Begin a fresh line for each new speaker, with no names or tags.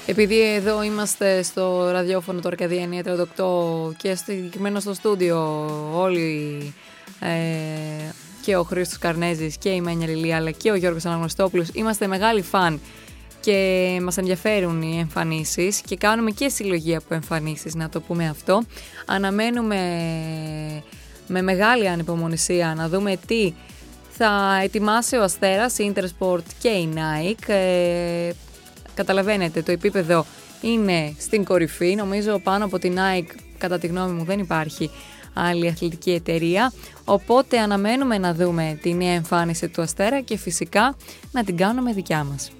Επειδή εδώ είμαστε στο ραδιόφωνο του Αρκαδία 938 και συγκεκριμένα στο στούντιο όλοι και ο Χρήστος Καρνέζης και η Μένια Λιλία αλλά και ο Γιώργος Αναγνωστόπουλος είμαστε μεγάλοι φαν και μας ενδιαφέρουν οι εμφανίσεις και κάνουμε και συλλογή από εμφανίσεις, να το πούμε αυτό. Αναμένουμε με μεγάλη ανυπομονησία να δούμε τι θα ετοιμάσει ο Αστέρας, η Intersport και η Nike. Καταλαβαίνετε, το επίπεδο είναι στην κορυφή. Νομίζω πάνω από την Nike, κατά τη γνώμη μου, δεν υπάρχει άλλη αθλητική εταιρεία. Οπότε αναμένουμε να δούμε τη νέα εμφάνιση του Αστέρα και φυσικά να την κάνουμε δικιά μας.